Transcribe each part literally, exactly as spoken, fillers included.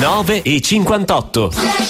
nove e cinquantotto.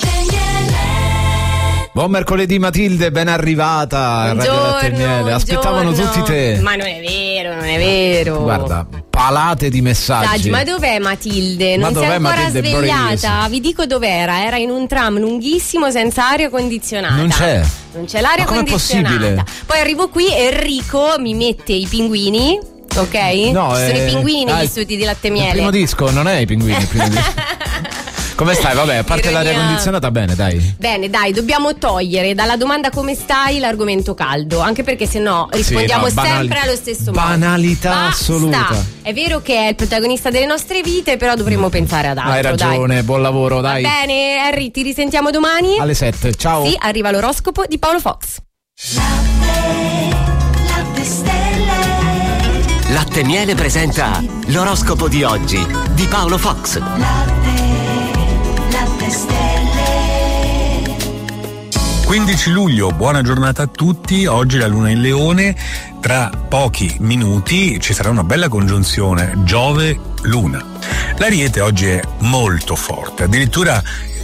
Buon mercoledì Matilde, ben arrivata. Buongiorno, aspettavano buongiorno. tutti te. Ma non è vero, non è vero. Guarda, palate di messaggi. Ma dov'è Matilde? Non Ma si è dov'è ancora Matilde svegliata? Borghese? Vi dico dov'era. Era in un tram lunghissimo senza aria condizionata. Non c'è. Non c'è l'aria Ma com'è condizionata. possibile? Poi arrivo qui e Enrico mi mette i pinguini. Ok? No, Ci sono eh, i pinguini, ah, gli studi di latte e miele. Il primo disco non è i pinguini, il primo disco. Come stai? Vabbè, a parte Ironia. l'aria condizionata, bene, dai. Bene, dai, dobbiamo togliere dalla domanda come stai l'argomento caldo, anche perché se no rispondiamo Sì, no, banali- sempre allo stesso modo. banalità Basta. assoluta. È vero che è il protagonista delle nostre vite, però dovremmo pensare ad altro. Hai ragione, dai. buon lavoro, dai. Va bene, Harry, ti risentiamo domani. Alle sette, ciao. Sì, arriva l'oroscopo di Paolo Fox. Latte e Miele presenta l'oroscopo di oggi di Paolo Fox. quindici luglio, buona giornata a tutti. Oggi la luna in Leone, tra pochi minuti ci sarà una bella congiunzione Giove-Luna. L'Ariete oggi è molto forte, addirittura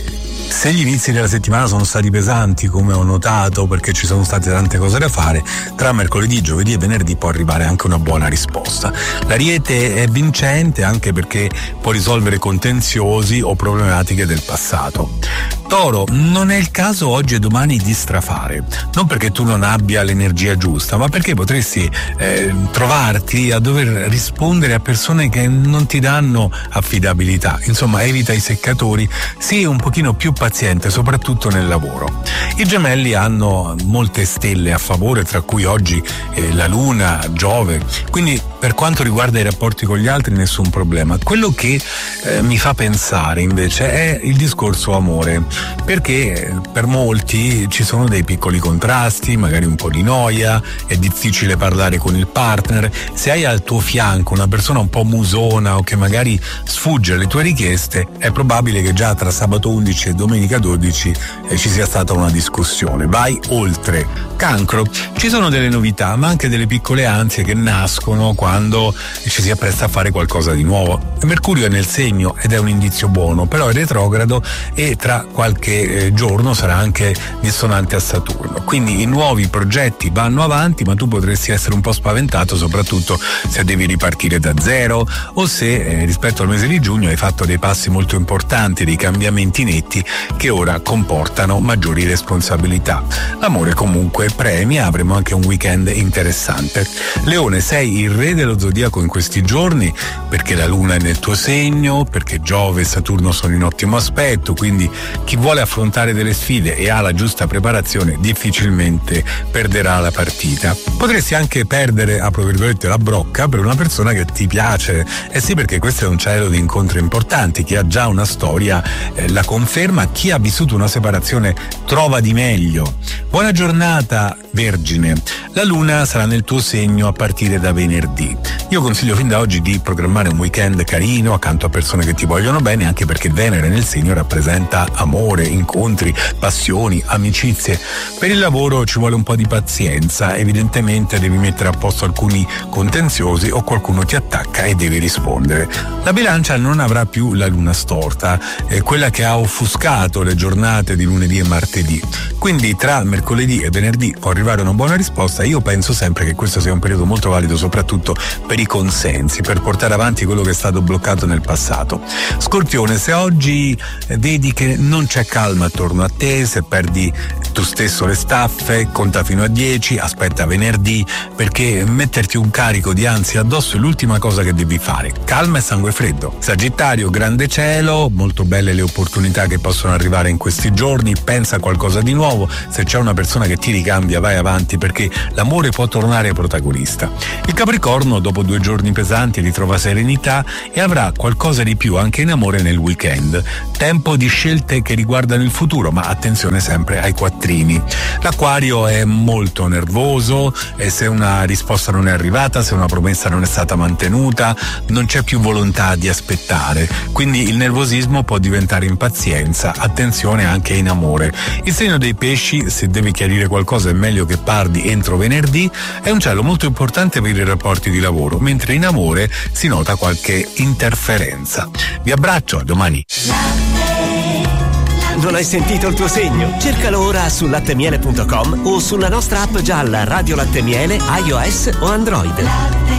se gli inizi della settimana sono stati pesanti, come ho notato, perché ci sono state tante cose da fare, tra mercoledì, giovedì e venerdì può arrivare anche una buona risposta. L'Ariete è vincente anche perché può risolvere contenziosi o problematiche del passato. Toro, non è il caso oggi e domani di strafare, non perché tu non abbia l'energia giusta, ma perché potresti eh, trovarti a dover rispondere a persone che non ti danno affidabilità. Insomma, evita i seccatori, sii un pochino più paziente, soprattutto nel lavoro. I Gemelli hanno molte stelle a favore, tra cui oggi eh, la Luna, Giove, quindi per quanto riguarda i rapporti con gli altri nessun problema. Quello che eh, mi fa pensare invece è il discorso amore, perché per molti ci sono dei piccoli contrasti, magari un po' di noia, è difficile parlare con il partner. Se hai al tuo fianco una persona un po' musona o che magari sfugge alle tue richieste, è probabile che già tra sabato undici e domenica dodici eh, ci sia stata una discussione. Vai oltre. Cancro, ci sono delle novità, ma anche delle piccole ansie che nascono quando ci si appresta a fare qualcosa di nuovo. Mercurio è nel segno ed è un indizio buono, però è retrogrado e tra qualche eh, giorno sarà anche dissonante a Saturno. Quindi i nuovi progetti vanno avanti, ma tu potresti essere un po' spaventato, soprattutto se devi ripartire da zero o se eh, rispetto al mese di giugno hai fatto dei passi molto importanti, dei cambiamenti netti che ora comportano maggiori responsabilità. L'amore comunque premia, avremo anche un weekend interessante. Leone, sei il re dello zodiaco in questi giorni perché la luna è nel tuo segno, perché Giove e Saturno sono in ottimo aspetto, quindi chi vuole affrontare delle sfide e ha la giusta preparazione difficilmente perderà la partita. Potresti anche perdere, apro virgolette, la brocca per una persona che ti piace. Eh sì, perché questo è un cielo di incontri importanti. Chi ha già una storia eh, la conferma, chi ha vissuto una separazione trova di meglio. Buona giornata Vergine, la luna sarà nel tuo segno a partire da venerdì. Io consiglio fin da oggi di programmare un weekend carino accanto a persone che ti vogliono bene, anche perché Venere nel segno rappresenta amore, incontri, passioni, amicizie. Per il lavoro ci vuole un po' di pazienza, evidentemente devi mettere a posto alcuni contenziosi o qualcuno ti attacca e devi rispondere. La Bilancia non avrà più la luna storta, è quella che ha offuscato le giornate di lunedì e martedì, quindi tra mercoledì e venerdì può arrivare una buona risposta. Io penso sempre che questo sia un periodo molto valido soprattutto per i consensi, per portare avanti quello che è stato bloccato nel passato. Scorpione, se oggi vedi che non c'è calma attorno a te, se perdi tu stesso le staffe, conta fino a dieci, aspetta venerdì, perché metterti un carico di ansia addosso è l'ultima cosa che devi fare. Calma e sangue freddo. Sagittario, grande cielo, molto belle le opportunità che possono arrivare in questi giorni, pensa a qualcosa di nuovo, se c'è una persona che ti ricambia vai avanti perché l'amore può tornare protagonista. Il Capricorno dopo due giorni pesanti ritrova serenità e avrà qualcosa di più anche in amore nel weekend. Tempo di scelte che riguardano il futuro, ma attenzione sempre ai quattrini. L'Acquario è molto nervoso e se una risposta non è arrivata, se una promessa non è stata mantenuta, non c'è più volontà di aspettare, quindi il nervosismo può diventare impazienza. Attenzione anche in amore. Il segno dei pesci, se devi chiarire qualcosa è meglio che parli entro venerdì, è un cielo molto importante per i rapporti di lavoro, mentre in amore si nota qualche interferenza. Vi abbraccio, a domani. Non hai sentito il tuo segno? Cercalo ora su lattemiele punto com o sulla nostra app gialla Radio Latte Miele, iOS o Android. Latte